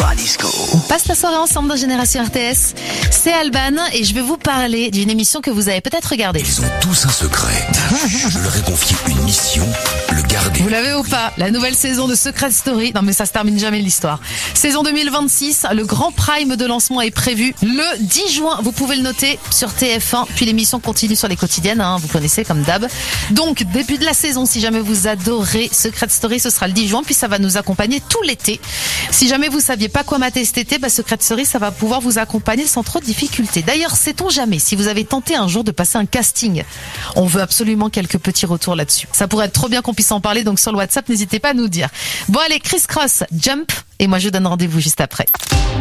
On passe la soirée ensemble dans Génération RTS. C'est Alban et je vais vous parler d'une émission que vous avez peut-être regardée. Ils ont tous un secret. Je leur ai confié une mission, le garder. Vous l'avez ou pas? La nouvelle saison de Secret Story. Non mais ça se termine jamais l'histoire. Saison 2026, le grand prime de lancement est prévu le 10 juin. Vous pouvez le noter sur TF1. Puis l'émission continue sur les quotidiennes, vous connaissez comme d'hab. Donc début de la saison, si jamais vous adorez Secret Story, ce sera le 10 juin. Puis ça va nous accompagner tout l'été. Si jamais vous saviez pas quoi mater cet été, Secret Story, ça va pouvoir vous accompagner sans trop de difficultés. D'ailleurs, sait-on jamais si vous avez tenté un jour de passer un casting? On veut absolument quelques petits retours là-dessus. Ça pourrait être trop bien qu'on puisse en parler, donc sur le WhatsApp, n'hésitez pas à nous dire. Bon allez, Criss Cross, Jump, et moi je vous donne rendez-vous juste après.